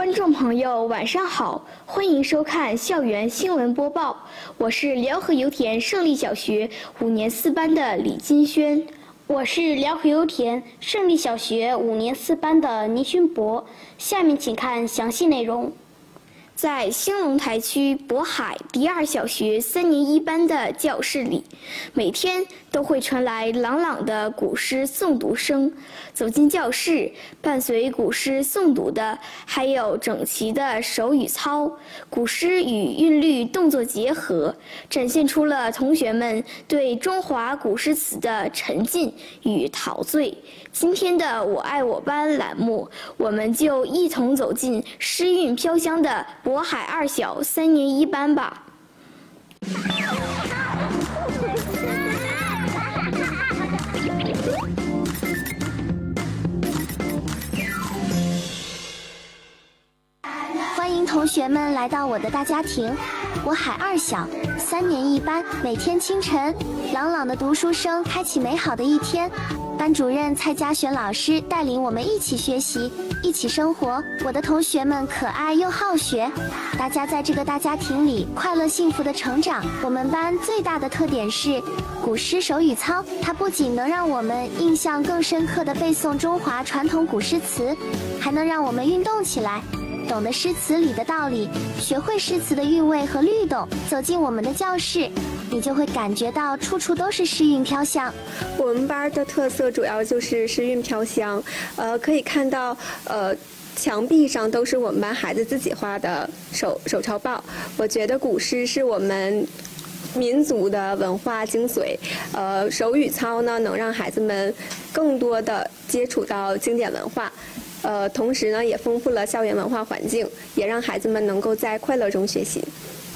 观众朋友，晚上好，欢迎收看校园新闻播报，我是辽河油田胜利小学5年4班的李金轩。 我是辽河油田胜利小学5年4班的倪勋博。下面请看详细内容。 在兴隆台区渤海第2小学3年1班的教室里，每天都会传来朗朗的古诗诵读声。走进教室，伴随古诗诵读的还有整齐的手语操，古诗与韵律动作结合，展现出了同学们对中华古诗词的沉浸与陶醉。今天的我爱我班栏目，我们就一同走进诗韵飘香的渤海2小3年1班吧。 欢迎同学们来到我的大家庭，渤海2小3年1班。每天清晨，朗朗的读书声开启美好的一天。班主任蔡佳璇老师带领我们一起学习，一起生活。我的同学们可爱又好学，大家在这个大家庭里快乐幸福的成长。我们班最大的特点是古诗手语操，它不仅能让我们印象更深刻地背诵中华传统古诗词，还能让我们运动起来，懂得诗词里的道理，学会诗词的韵味和律动。走进我们的教室，你就会感觉到处处都是诗韵飘香。 我们班的特色主要就是诗韵飘香，可以看到，墙壁上都是我们班孩子自己画的手抄报。我觉得古诗是我们民族的文化精髓，手语操呢能让孩子们更多的接触到经典文化。同时呢，也丰富了校园文化环境，也让孩子们能够在快乐中学习。